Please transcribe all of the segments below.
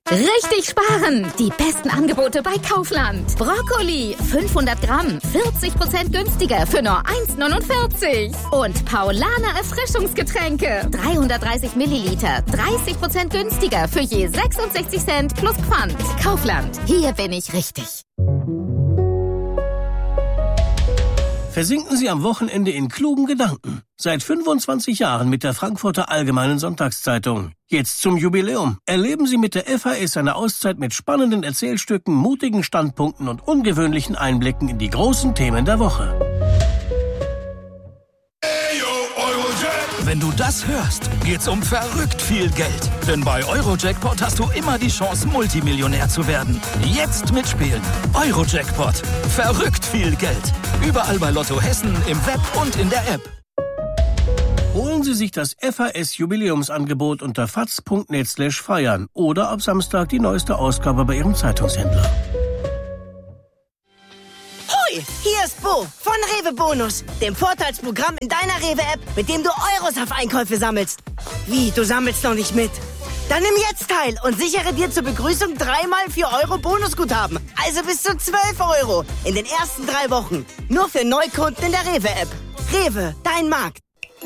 Richtig sparen! Die besten Angebote bei Kaufland. Brokkoli, 500 Gramm, 40% günstiger für nur 1,49. Und Paulaner Erfrischungsgetränke, 330 Milliliter, 30% günstiger für je 66 Cent plus Pfand. Kaufland, hier bin ich richtig. Versinken Sie am Wochenende in klugen Gedanken. Seit 25 Jahren mit der Frankfurter Allgemeinen Sonntagszeitung. Jetzt zum Jubiläum. Erleben Sie mit der FAS eine Auszeit mit spannenden Erzählstücken, mutigen Standpunkten und ungewöhnlichen Einblicken in die großen Themen der Woche. Wenn du das hörst, geht's um verrückt viel Geld. Denn bei Eurojackpot hast du immer die Chance, Multimillionär zu werden. Jetzt mitspielen. Eurojackpot. Verrückt viel Geld. Überall bei Lotto Hessen, im Web und in der App. Holen Sie sich das FAS-Jubiläumsangebot unter faz.net/feiern oder ab Samstag die neueste Ausgabe bei Ihrem Zeitungshändler. Hoi, hier ist Bo von Rewe Bonus, dem Vorteilsprogramm in deiner Rewe-App, mit dem du Euros auf Einkäufe sammelst. Wie, du sammelst noch nicht mit? Dann nimm jetzt teil und sichere dir zur Begrüßung 3x 4 Euro Bonusguthaben. Also bis zu 12 Euro in den ersten 3 Wochen. Nur für Neukunden in der Rewe-App. Rewe, dein Markt.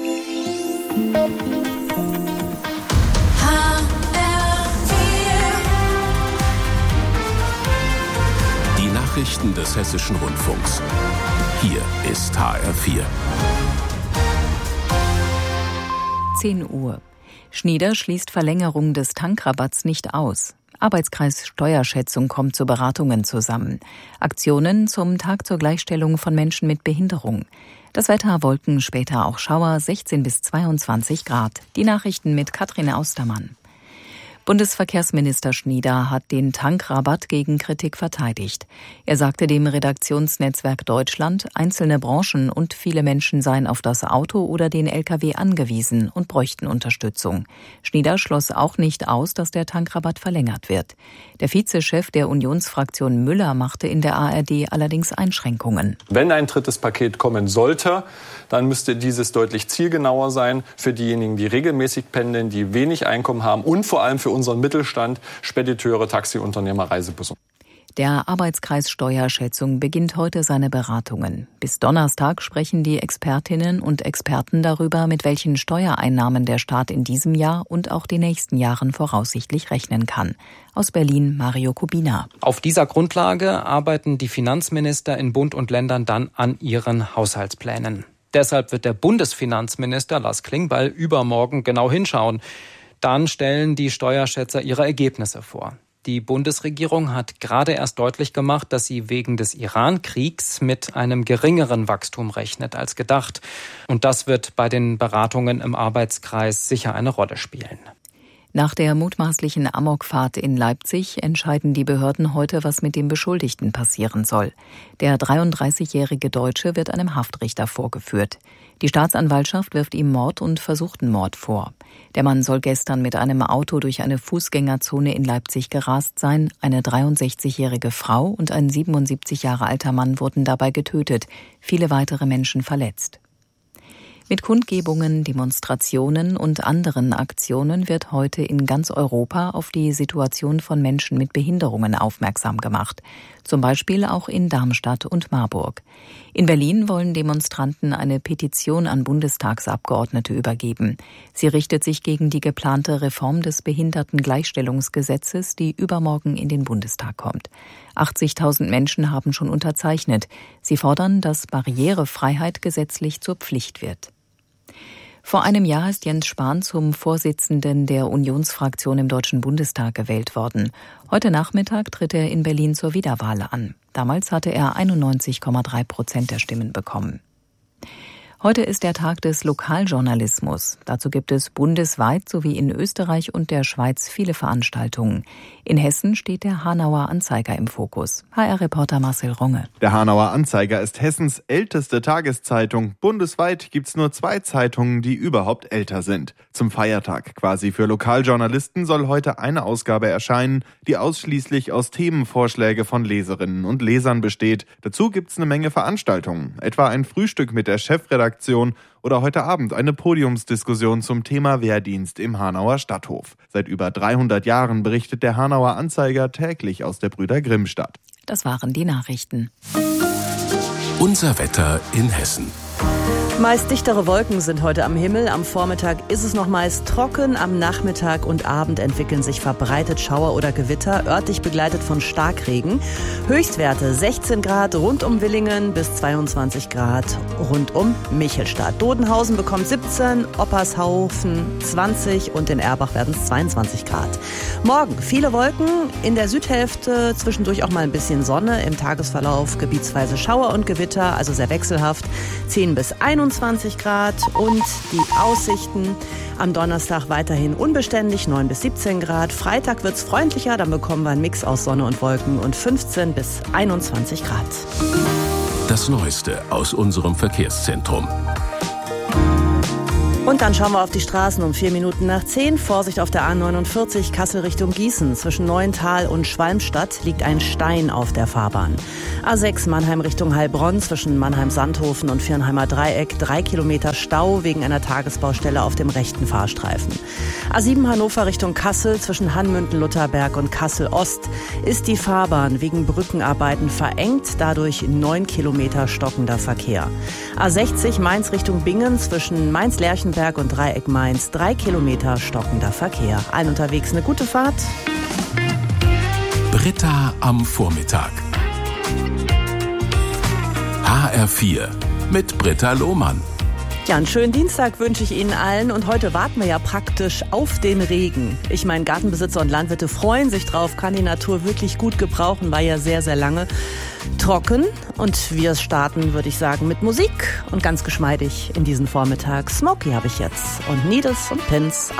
Die Nachrichten des Hessischen Rundfunks. Hier ist HR4. 10 Uhr. Schnieder schließt Verlängerung des Tankrabatts nicht aus. Arbeitskreis Steuerschätzung kommt zu Beratungen zusammen. Aktionen zum Tag zur Gleichstellung von Menschen mit Behinderung. Das Wetter, Wolken, später auch Schauer, 16 bis 22 Grad. Die Nachrichten mit Katrin Austermann. Bundesverkehrsminister Schnieder hat den Tankrabatt gegen Kritik verteidigt. Er sagte dem Redaktionsnetzwerk Deutschland, einzelne Branchen und viele Menschen seien auf das Auto oder den Lkw angewiesen und bräuchten Unterstützung. Schnieder schloss auch nicht aus, dass der Tankrabatt verlängert wird. Der Vizechef der Unionsfraktion Müller machte in der ARD allerdings Einschränkungen. Wenn ein drittes Paket kommen sollte, dann müsste dieses deutlich zielgenauer sein für diejenigen, die regelmäßig pendeln, die wenig Einkommen haben und vor allem für unseren Mittelstand, Spediteure, Taxiunternehmer, Reisebusse. Der Arbeitskreis Steuerschätzung beginnt heute seine Beratungen. Bis Donnerstag sprechen die Expertinnen und Experten darüber, mit welchen Steuereinnahmen der Staat in diesem Jahr und auch den nächsten Jahren voraussichtlich rechnen kann. Aus Berlin Mario Kubina. Auf dieser Grundlage arbeiten die Finanzminister in Bund und Ländern dann an ihren Haushaltsplänen. Deshalb wird der Bundesfinanzminister Lars Klingbeil übermorgen genau hinschauen. Dann stellen die Steuerschätzer ihre Ergebnisse vor. Die Bundesregierung hat gerade erst deutlich gemacht, dass sie wegen des Iran-Kriegs mit einem geringeren Wachstum rechnet als gedacht. Und das wird bei den Beratungen im Arbeitskreis sicher eine Rolle spielen. Nach der mutmaßlichen Amokfahrt in Leipzig entscheiden die Behörden heute, was mit dem Beschuldigten passieren soll. Der 33-jährige Deutsche wird einem Haftrichter vorgeführt. Die Staatsanwaltschaft wirft ihm Mord und versuchten Mord vor. Der Mann soll gestern mit einem Auto durch eine Fußgängerzone in Leipzig gerast sein. Eine 63-jährige Frau und ein 77 Jahre alter Mann wurden dabei getötet, viele weitere Menschen verletzt. Mit Kundgebungen, Demonstrationen und anderen Aktionen wird heute in ganz Europa auf die Situation von Menschen mit Behinderungen aufmerksam gemacht. Zum Beispiel auch in Darmstadt und Marburg. In Berlin wollen Demonstranten eine Petition an Bundestagsabgeordnete übergeben. Sie richtet sich gegen die geplante Reform des Behindertengleichstellungsgesetzes, die übermorgen in den Bundestag kommt. 80.000 Menschen haben schon unterzeichnet. Sie fordern, dass Barrierefreiheit gesetzlich zur Pflicht wird. Vor einem Jahr ist Jens Spahn zum Vorsitzenden der Unionsfraktion im Deutschen Bundestag gewählt worden. Heute Nachmittag tritt er in Berlin zur Wiederwahl an. Damals hatte er 91,3% der Stimmen bekommen. Heute ist der Tag des Lokaljournalismus. Dazu gibt es bundesweit sowie in Österreich und der Schweiz viele Veranstaltungen. In Hessen steht der Hanauer Anzeiger im Fokus. HR-Reporter Marcel Runge. Der Hanauer Anzeiger ist Hessens älteste Tageszeitung. Bundesweit gibt's nur 2 Zeitungen, die überhaupt älter sind. Zum Feiertag quasi für Lokaljournalisten soll heute eine Ausgabe erscheinen, die ausschließlich aus Themenvorschläge von Leserinnen und Lesern besteht. Dazu gibt's eine Menge Veranstaltungen, etwa ein Frühstück mit der Chefredakteurin Aktion oder heute Abend eine Podiumsdiskussion zum Thema Wehrdienst im Hanauer Stadthof. Seit über 300 Jahren berichtet der Hanauer Anzeiger täglich aus der Brüder Grimm-Stadt. Das waren die Nachrichten. Unser Wetter in Hessen. Meist dichtere Wolken sind heute am Himmel. Am Vormittag ist es noch meist trocken. Am Nachmittag und Abend entwickeln sich verbreitet Schauer oder Gewitter, örtlich begleitet von Starkregen. Höchstwerte 16 Grad rund um Willingen bis 22 Grad rund um Michelstadt. Dodenhausen bekommt 17, Oppershaufen 20 und in Erbach werden es 22 Grad. Morgen viele Wolken, in der Südhälfte zwischendurch auch mal ein bisschen Sonne. Im Tagesverlauf gebietsweise Schauer und Gewitter, also sehr wechselhaft. 10 bis 21 Grad und die Aussichten am Donnerstag weiterhin unbeständig, 9 bis 17 Grad. Freitag wird's freundlicher, dann bekommen wir einen Mix aus Sonne und Wolken und 15 bis 21 Grad. Das Neueste aus unserem Verkehrszentrum. Und dann schauen wir auf die Straßen um 4 Minuten nach 10. Vorsicht auf der A49 Kassel Richtung Gießen. Zwischen Neuental und Schwalmstadt liegt ein Stein auf der Fahrbahn. A6 Mannheim Richtung Heilbronn zwischen Mannheim-Sandhofen und Viernheimer Dreieck. 3 Kilometer Stau wegen einer Tagesbaustelle auf dem rechten Fahrstreifen. A7 Hannover Richtung Kassel zwischen Hanmünden-Lutherberg und Kassel-Ost ist die Fahrbahn wegen Brückenarbeiten verengt. Dadurch 9 Kilometer stockender Verkehr. A60 Mainz Richtung Bingen zwischen Mainz-Lerchenberg und Dreieck Mainz, 3 Kilometer stockender Verkehr. Allen unterwegs eine gute Fahrt. Britta am Vormittag. HR4 mit Britta Lohmann. Ja, einen schönen Dienstag wünsche ich Ihnen allen und heute warten wir ja praktisch auf den Regen. Ich meine, Gartenbesitzer und Landwirte freuen sich drauf, kann die Natur wirklich gut gebrauchen, war ja sehr, sehr lange trocken und wir starten, würde ich sagen, mit Musik und ganz geschmeidig in diesen Vormittag. Smokey habe ich jetzt und Needles und Pins